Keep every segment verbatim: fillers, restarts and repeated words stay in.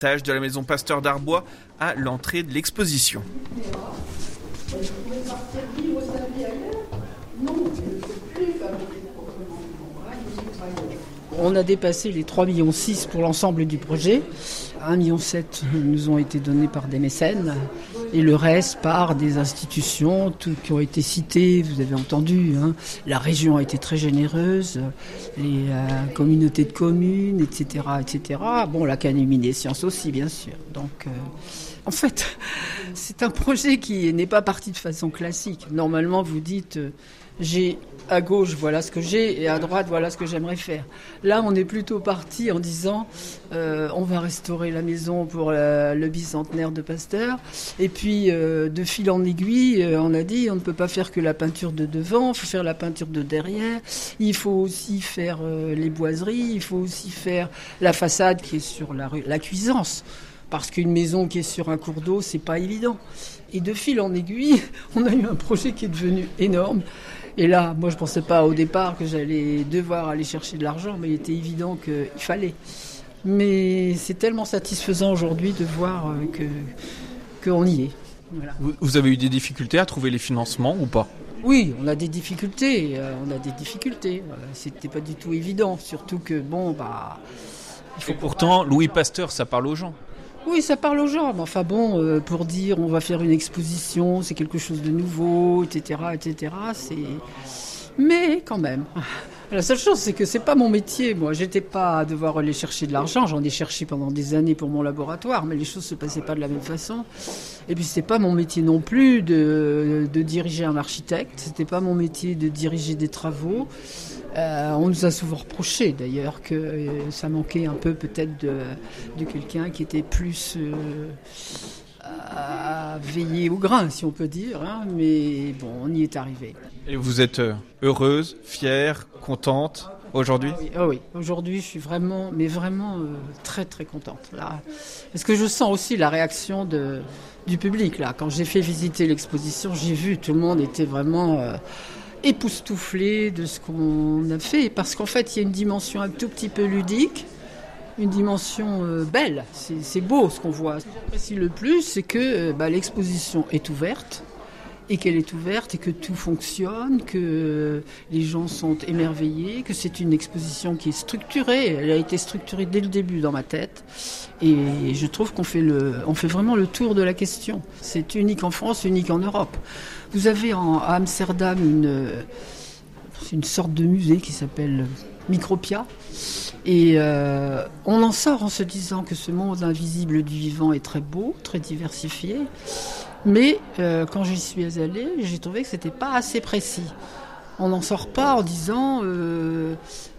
Tâche de la maison Pasteur d'Arbois à l'entrée de l'exposition. On a dépassé les trois virgule six millions pour l'ensemble du projet. un virgule sept million nous ont été donnés par des mécènes et le reste par des institutions tout, qui ont été citées, vous avez entendu. Hein. La région a été très généreuse, les euh, communautés de communes, et cetera, et cetera. Bon, l'Académie des sciences aussi, bien sûr. Donc, euh, en fait, c'est un projet qui n'est pas parti de façon classique. Normalement, vous dites... Euh, j'ai à gauche, voilà ce que j'ai, et à droite, voilà ce que j'aimerais faire. Là, on est plutôt parti en disant, euh, on va restaurer la maison pour la, le bicentenaire de Pasteur. Et puis, euh, de fil en aiguille, euh, on a dit, on ne peut pas faire que la peinture de devant, il faut faire la peinture de derrière. Il faut aussi faire euh, les boiseries, il faut aussi faire la façade qui est sur la, rue, la Cuisance. Parce qu'une maison qui est sur un cours d'eau, c'est pas évident. Et de fil en aiguille, on a eu un projet qui est devenu énorme. Et là, moi, je pensais pas au départ que j'allais devoir aller chercher de l'argent, mais il était évident qu'il fallait. Mais c'est tellement satisfaisant aujourd'hui de voir que qu'on y est. Voilà. Vous avez eu des difficultés à trouver les financements ou pas ? Oui, on a des difficultés. Euh, on a des difficultés. Euh, c'était pas du tout évident, surtout que bon, bah. Il faut Et pourtant, Louis Pasteur, ça parle aux gens. Oui, ça parle aux gens, mais enfin bon, euh, pour dire on va faire une exposition, c'est quelque chose de nouveau, et cetera, et cetera. C'est... Mais quand même, la seule chose, c'est que c'est pas mon métier. Moi, j'étais pas à devoir aller chercher de l'argent. J'en ai cherché pendant des années pour mon laboratoire, mais les choses se passaient pas de la même façon. Et puis c'était pas mon métier non plus de, de diriger un architecte. C'était pas mon métier de diriger des travaux. Euh, on nous a souvent reproché d'ailleurs que euh, ça manquait un peu peut-être de, de quelqu'un qui était plus euh, à veiller au grain, si on peut dire, hein, mais bon, on y est arrivé. Et vous êtes heureuse, fière, contente aujourd'hui ? Ah oui, ah oui, aujourd'hui je suis vraiment, mais vraiment euh, très très contente. Là. Parce que je sens aussi la réaction de, du public. Là. Quand j'ai fait visiter l'exposition, j'ai vu tout le monde était vraiment... Euh, époustouflé de ce qu'on a fait, parce qu'en fait il y a une dimension un tout petit peu ludique, une dimension euh, belle, c'est, c'est beau ce qu'on voit. Ce que j'apprécie le plus, c'est que euh, bah, l'exposition est ouverte, et qu'elle est ouverte, et que tout fonctionne, que euh, les gens sont émerveillés, que c'est une exposition qui est structurée, elle a été structurée dès le début dans ma tête, et je trouve qu'on fait, le, on fait vraiment le tour de la question. C'est unique en France, unique en Europe. Vous avez en, à Amsterdam une, une sorte de musée qui s'appelle Micropia. Et euh, on en sort en se disant que ce monde invisible du vivant est très beau, très diversifié. Mais euh, quand j'y suis allée, j'ai trouvé que c'était pas assez précis. On n'en sort pas en disant euh,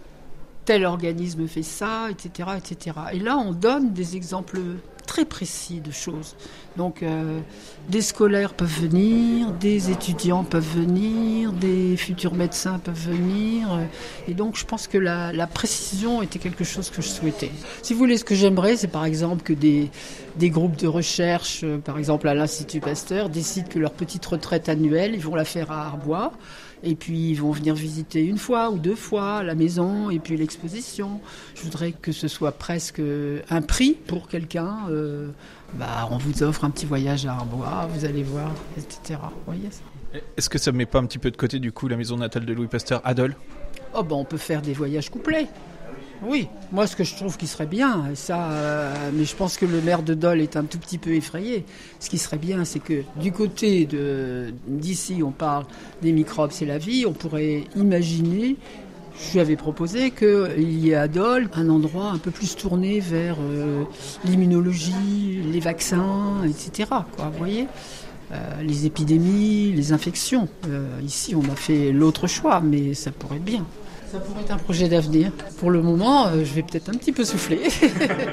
tel organisme fait ça, et cetera, et cetera. Et là, on donne des exemples très précis de choses. Donc, euh, des scolaires peuvent venir, des étudiants peuvent venir, des futurs médecins peuvent venir. Et donc, je pense que la, la précision était quelque chose que je souhaitais. Si vous voulez, ce que j'aimerais, c'est par exemple que des, des groupes de recherche, euh, par exemple à l'Institut Pasteur, décident que leur petite retraite annuelle, ils vont la faire à Arbois. Et puis, ils vont venir visiter une fois ou deux fois la maison et puis l'exposition. Je voudrais que ce soit presque un prix pour quelqu'un. Euh, bah, on vous offre un petit voyage à Arbois, vous allez voir, et cetera. Vous voyez ça ? Est-ce que ça ne met pas un petit peu de côté, du coup, la maison natale de Louis Pasteur à Dole ? Oh, ben, on peut faire des voyages couplets. Oui, moi ce que je trouve qui serait bien, ça, euh, mais je pense que le maire de Dole est un tout petit peu effrayé. Ce qui serait bien, c'est que du côté de, d'ici, on parle des microbes, c'est la vie, on pourrait imaginer, je lui avais proposé qu'il y ait à Dole un endroit un peu plus tourné vers euh, l'immunologie, les vaccins, et cetera. Quoi, vous voyez euh, les épidémies, les infections. Euh, ici, on a fait l'autre choix, mais ça pourrait être bien. Ça pourrait être un projet d'avenir. Pour le moment, euh, je vais peut-être un petit peu souffler.